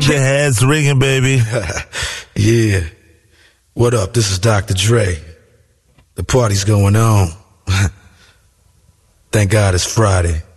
Your head's ringing, baby. Yeah. What up? This is Dr. Dre. The party's going on. Thank God it's Friday.